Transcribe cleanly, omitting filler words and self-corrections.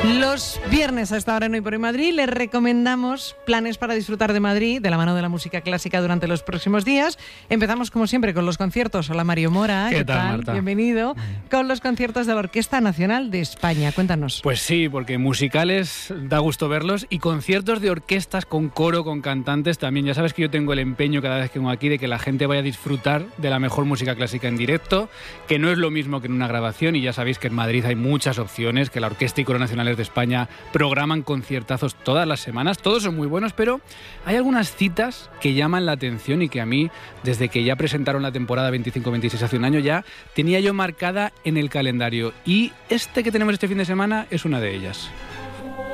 Los viernes a esta hora en Hoy por Hoy Madrid les recomendamos planes para disfrutar de Madrid de la mano de la música clásica durante los próximos días. Empezamos como siempre con los conciertos. Hola Mario Mora, ¿Qué tal, Marta? Bienvenido. Con los conciertos de la Orquesta Nacional de España. Cuéntanos. Pues sí, porque musicales da gusto verlos y conciertos de orquestas con coro, con cantantes también. Ya sabes que yo tengo el empeño cada vez que vengo aquí de que la gente vaya a disfrutar de la mejor música clásica en directo, que no es lo mismo que en una grabación, y ya sabéis que en Madrid hay muchas opciones, que la Orquesta y Coro Nacionales de España programan conciertazos todas las semanas. Todos son muy buenos, pero hay algunas citas que llaman la atención y que a mí, desde que ya presentaron la temporada 25-26 hace un año, ya tenía yo marcada en el calendario. Y este que tenemos este fin de semana es una de ellas.